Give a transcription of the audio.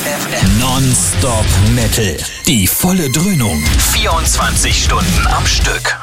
FM. Non-Stop Metal. Die volle Dröhnung. 24 Stunden am Stück.